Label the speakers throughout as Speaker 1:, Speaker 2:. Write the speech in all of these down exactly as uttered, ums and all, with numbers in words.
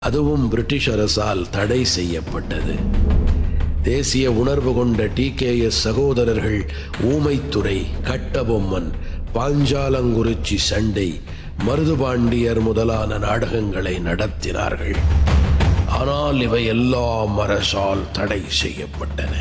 Speaker 1: அதுவும் பிரிட்டிஷ் அரசால் தடை செய்யப்பட்டது. தேசிய உணர்வு கொண்ட டி கே எஸ் சகோதரர்கள் ஊமைத்துறை, கட்டபொம்மன், பாஞ்சாலங்குறிச்சி சண்டை, மருதுபாண்டியர் முதலான நாடகங்களை நடத்தினார்கள். ஆனால் இவை எல்லாம் அரசால் தடை செய்யப்பட்டன.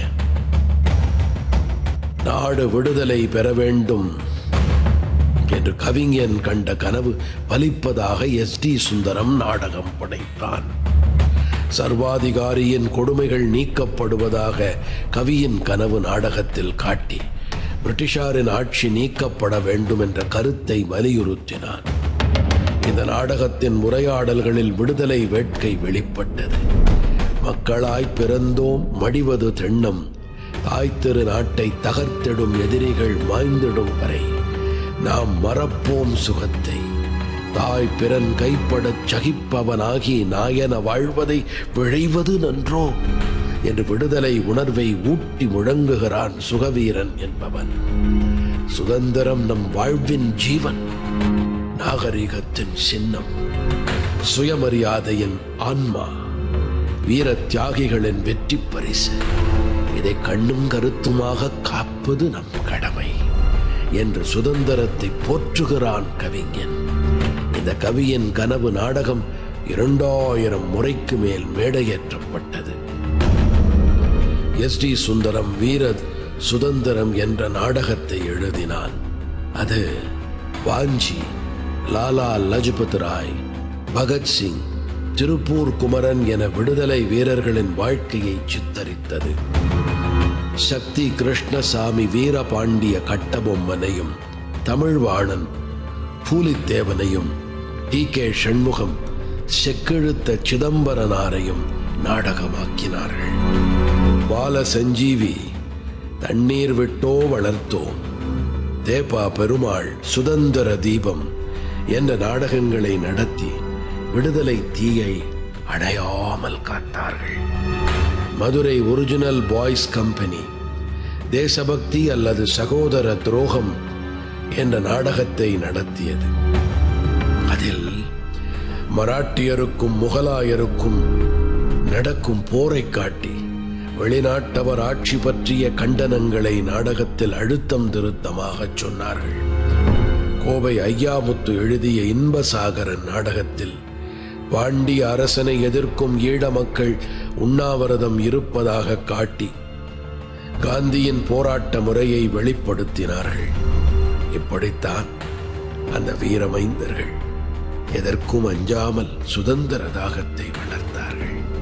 Speaker 1: நாடு விடுதலை பெற வேண்டும் என்று கவிஞன் கண்ட கனவு பலிப்பதாக எஸ் டி சுந்தரம் நாடகம் படைத்தான். சர்வாதிகாரியின் கொடுமைகள் நீக்கப்படுவதாக கவியின் கனவு நாடகத்தில் காட்டி பிரிட்டிஷாரின் ஆட்சி நீக்கப்பட வேண்டும் என்ற கருத்தை வலியுறுத்தினான். இந்த நாடகத்தின் உரையாடல்களில் விடுதலை வேட்கை வெளிப்பட்டது. மக்களாய் பிறந்தோம், மடிவது திண்ணம், தாய் திரு நாட்டை தகர்த்திடும் எதிரிகள் மாய்ந்திடும் வரை நாம் மறப்போம் சுகத்தை, தாய் பிறன் கைப்படச் சகிப்பவனாகி நாயன வாழ்வதை விழைவது நன்றோ என்று விடுதலை உணர்வை ஊட்டி முழங்குகிறான் சுகவீரன் என்பவன். சுதந்திரம் நம் வாழ்வின் ஜீவன், நாகரிகத்தின் சின்னம், சுயமரியாதையின் ஆன்மா, வீர தியாகிகளின் வெற்றி பரிசு. இதை கண்ணும் கருத்துமாக காப்பது நம் கடமை என்று சுதந்திரத்தை போற்றுகிறான் கவிஞன். இந்த கவியின் கனவு நாடகம் இரண்டாயிரம் முறைக்கு மேல் மேடையேற்றப்பட்டது. எஸ் டி சுந்தரம் வீர சுதந்திரம் என்ற நாடகத்தை எழுதினான். அது வாஞ்சி, லாலா லஜபத் ராய், பகத்சிங், திருப்பூர் குமரன் என விடுதலை வீரர்களின் வாழ்க்கையை சித்தரித்தது. சக்தி கிருஷ்ணசாமி வீரபாண்டிய கட்டபொம்மனையும், தமிழ்வாணன் பூலித்தேவனையும், டி கே சண்முகம் செக்கெழுத்த சிதம்பரனாரையும் நாடகமாக்கினார்கள். பால சஞ்சீவி தண்ணீர் விட்டோ வளர்த்தோம், தேப்பா பெருமாள் சுதந்திர தீபம் என்ற நாடகங்களை நடத்தி விடுதலை தீயை அணையாமல் காத்தார்கள். மதுரை ஒரிஜினல் பாய்ஸ் கம்பெனி தேசபக்தி அல்லது சகோதர துரோகம் என்ற நாடகத்தை நடத்தியது. அதில் மராட்டியருக்கும் முகலாயருக்கும் நடக்கும் போரை காட்டி வெளிநாட்டவர் ஆட்சி பற்றிய கண்டனங்களை நாடகத்தில் அழுத்தம் திருத்தமாக சொன்னார்கள். கோவை ஐயாமுத்து எழுதிய இன்பசாகரன் நாடகத்தில் பாண்டிய அரசனை எதிர்க்கும் ஈழ மக்கள் உண்ணாவிரதம் இருப்பதாக காட்டி காந்தியின் போராட்ட முறையை வெளிப்படுத்தினார்கள். இப்படித்தான் அந்த வீரமைந்தர்கள் எதற்கும் அஞ்சாமல் சுதந்திர தாகத்தை வளர்த்தார்கள்.